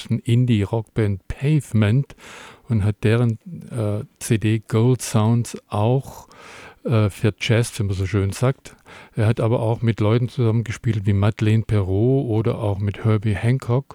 englischen Indie-Rockband Pavement und hat deren CD Gold Sounds auch für Jazz, wie man so schön sagt. Er hat aber auch mit Leuten zusammengespielt wie Madeleine Perrault oder auch mit Herbie Hancock.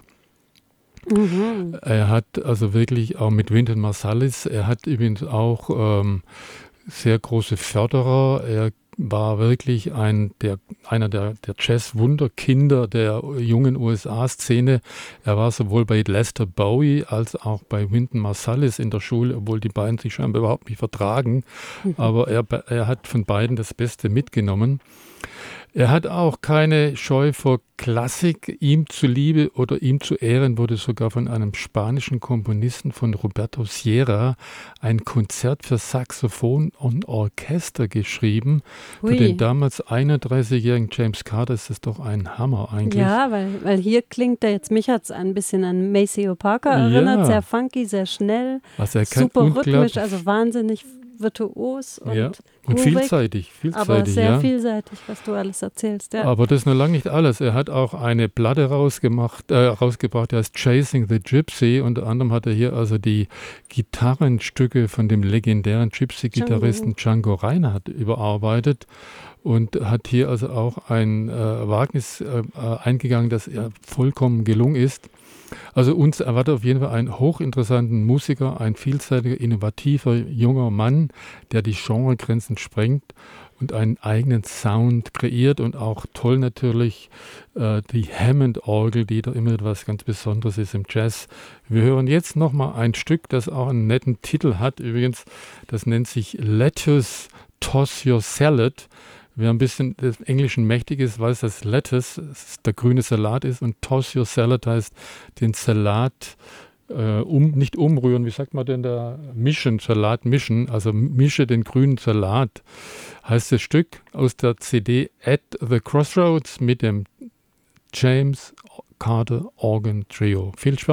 Mhm. Er hat also wirklich auch mit Wynton Marsalis, er hat übrigens auch sehr große Förderer. Er war wirklich einer der Jazz-Wunderkinder der jungen USA-Szene. Er war sowohl bei Lester Bowie als auch bei Wynton Marsalis in der Schule, obwohl die beiden sich scheinbar überhaupt nicht vertragen. Aber er hat von beiden das Beste mitgenommen. Er hat auch keine Scheu vor Klassik. Ihm zuliebe oder ihm zu Ehren wurde sogar von einem spanischen Komponisten, von Roberto Sierra, ein Konzert für Saxophon und Orchester geschrieben. Für den damals 31-jährigen James Carter ist das doch ein Hammer eigentlich. Ja, weil hier klingt er jetzt, mich hat es ein bisschen an Maceo Parker erinnert, sehr funky, sehr schnell, also super rhythmisch, also wahnsinnig virtuos und vielseitig. Aber sehr vielseitig, was du alles erzählst. Ja. Aber das ist noch lange nicht alles. Er hat auch eine Platte rausgebracht, die heißt Chasing the Gypsy. Unter anderem hat er hier also die Gitarrenstücke von dem legendären Gypsy-Gitarristen Django Reinhardt überarbeitet und hat hier also auch ein Wagnis eingegangen, das vollkommen gelungen ist. Also uns erwartet auf jeden Fall einen hochinteressanten Musiker, ein vielseitiger, innovativer junger Mann, der die Genregrenzen sprengt und einen eigenen Sound kreiert und auch toll natürlich die Hammond-Orgel, die da immer etwas ganz Besonderes ist im Jazz. Wir hören jetzt nochmal ein Stück, das auch einen netten Titel hat übrigens. Das nennt sich Lettuce Toss Your Salad. Wer ein bisschen des Englischen mächtig ist, weiß, dass Lettuce der grüne Salat ist und Toss Your Salad heißt, den Salat nicht umrühren, wie sagt man denn da? Salat mischen, also mische den grünen Salat, heißt das Stück aus der CD At the Crossroads mit dem James Carter Organ Trio. Viel Spaß.